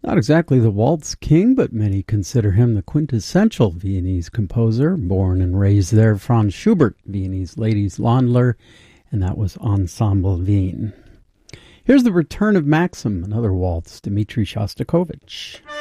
Not exactly the waltz king, but many consider him the quintessential Viennese composer. Born and raised there, Franz Schubert, Viennese ladies Landler, and that was Ensemble Wien. Here's the return of Maxim, another waltz, Dmitri Shostakovich.